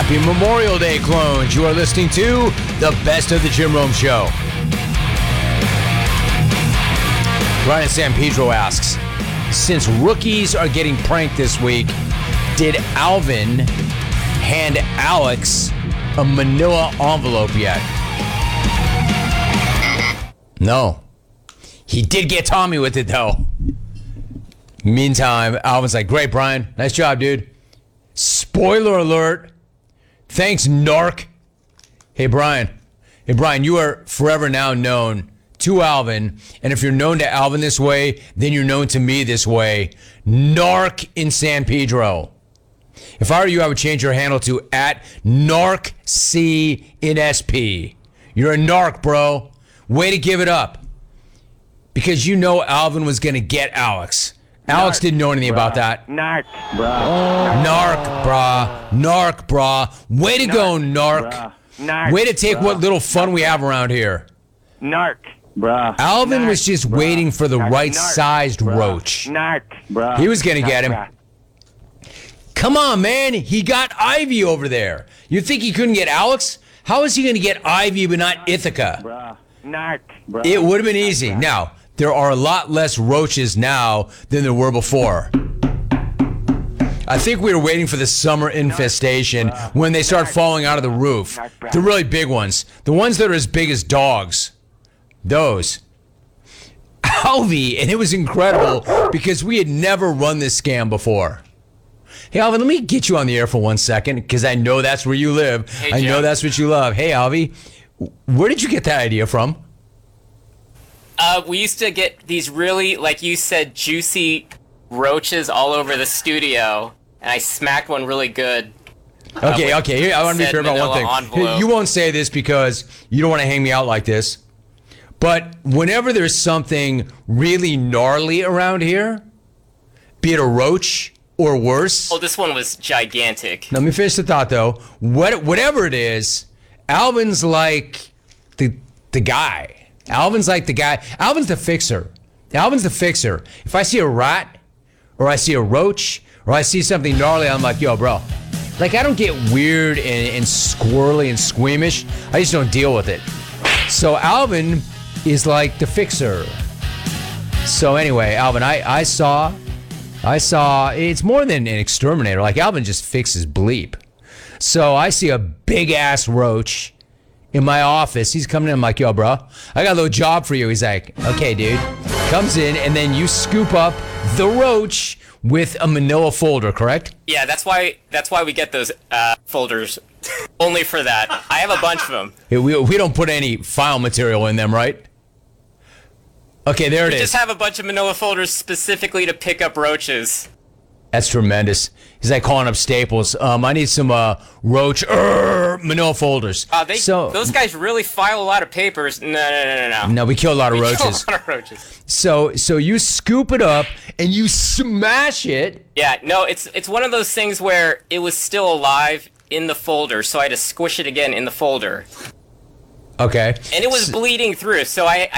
Happy Memorial Day, clones. You are listening to the Best of the Jim Rome Show. Ryan San Pedro asks, since rookies are getting pranked this week, did Alvin hand Alex a manila envelope yet? No. He did get Tommy with it, though. Meantime, Alvin's like, great, Brian. Nice job, dude. Spoiler alert. Thanks, narc. Hey, Brian, you are forever now known to Alvin. And if you're known to Alvin this way, then you're known to me this way. Narc in San Pedro. If I were you, I would change your handle to @narcc in SP. You're a narc, bro. Way to give it up. Because you know Alvin was going to get Alex. Alex didn't know anything about that. Narc, Narc, brah. Way to go, narc. Way to take what little fun we have around here. Narc, bruh. Alvin was just waiting for the right-sized roach. Narc, bruh. He was going to get him. Come on, man. He got Ivy over there. You think he couldn't get Alex? How is he going to get Ivy but not Ithaca? Bruh. Narc, bruh. It would have been easy. Now, there are a lot less roaches now than there were before. I think we were waiting for the summer infestation when they start falling out of the roof. The really big ones. The ones that are as big as dogs. Those. Alvy, and it was incredible because we had never run this scam before. Hey, Alvin, let me get you on the air for 1 second because I know that's where you live. Hey, I know that's what you love. Hey, Alvy, where did you get that idea from? We used to get these really, like you said, juicy roaches all over the studio, and I smacked one really good. Okay. Here, I want to be clear about one thing. Envelope. You won't say this because you don't want to hang me out like this. But whenever there's something really gnarly around here, be it a roach or worse. Oh, this one was gigantic. Let me finish the thought, though. Whatever it is, Alvin's like the guy. Alvin's like the guy. Alvin's the fixer. If I see a rat or I see a roach or I see something gnarly, I'm like, yo, bro. Like, I don't get weird and squirrely and squeamish. I just don't deal with it. So Alvin is like the fixer. So anyway, Alvin, I saw it's more than an exterminator. Like, Alvin just fixes bleep. So I see a big ass roach in my office. He's coming in. I'm like, yo, bro, I got a little job for you. He's like, okay, dude. Comes in, and then you scoop up the roach with a manila folder, correct? Yeah, that's why we get those folders. Only for that. I have a bunch of them. We don't put any file material in them, right? Okay, there it is. We just have a bunch of manila folders specifically to pick up roaches. That's tremendous. He's like calling up Staples. I need some roach manila folders. Those guys really file a lot of papers. No. No, we kill a lot of roaches. Kill a lot of roaches. So you scoop it up and you smash it. Yeah, no, it's one of those things where it was still alive in the folder, so I had to squish it again in the folder. Okay. And it was bleeding through, so I